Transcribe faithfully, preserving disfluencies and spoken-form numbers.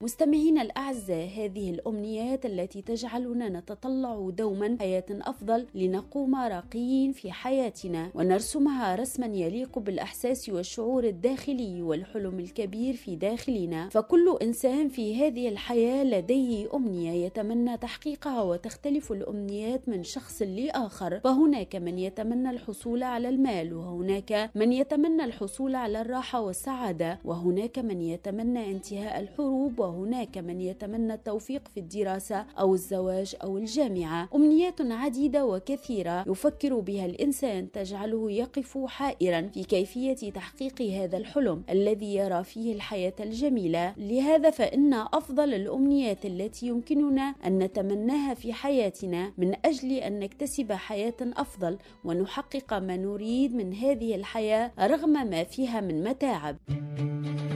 مستمعينا الأعزاء، هذه الأمنيات التي تجعلنا نتطلع دوما حياة أفضل لنقوم راقيين في حياتنا ونرسمها رسما يليق بالإحساس والشعور الداخلي والحلم الكبير في داخلنا. فكل إنسان في هذه الحياة لديه أمنية يتمنى تحقيقها، وتختلف الأمنيات من شخص لآخر. فهناك من يتمنى الحصول على المال، وهناك من يتمنى الحصول على الراحة والسعادة، وهناك من يتمنى انتهاء الحروب، وهناك من يتمنى التوفيق في الدراسة أو الزواج أو الجامعة. أمنيات عديدة وكثيرة يفكر بها الإنسان تجعله يقف حائرا في كيفية تحقيق هذا الحلم الذي يرى فيه الحياة الجميلة. لهذا فإن أفضل الأمنيات التي يمكننا أن نتمناها في حياتنا من أجل أن نكتسب حياة أفضل ونحقق ما نريد من هذه الحياة رغم ما فيها من متاعب.